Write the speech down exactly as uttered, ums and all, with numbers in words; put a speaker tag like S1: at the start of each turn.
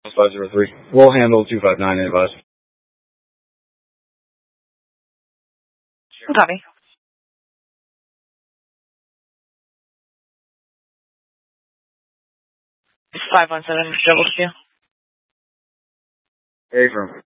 S1: five zero three. We'll handle two five nine, advise.
S2: Copy. five one seven, double Q.
S1: Hey, from.